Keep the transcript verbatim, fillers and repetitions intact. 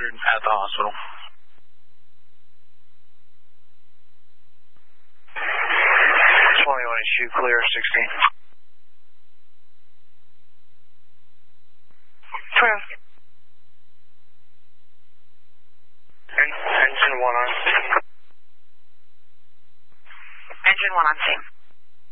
hundred at the hospital. twenty-one issue clear, sixteen. True. En engine one on. Engine one on scene.